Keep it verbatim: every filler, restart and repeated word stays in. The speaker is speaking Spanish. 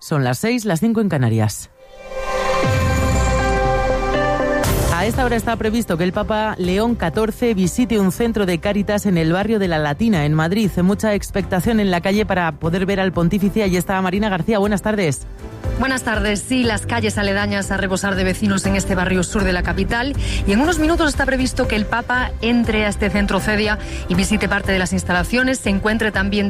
Son las seis, las cinco en Canarias. A esta hora está previsto que el Papa León catorce visite un centro de Cáritas en el barrio de La Latina, en Madrid. Mucha expectación en la calle para poder ver al pontífice. Allí está Marina García. Buenas tardes. Buenas tardes. Sí, las calles aledañas a rebosar de vecinos en este barrio sur de la capital. Y en unos minutos está previsto que el Papa entre a este centro Cedia y visite parte de las instalaciones. Se encuentre también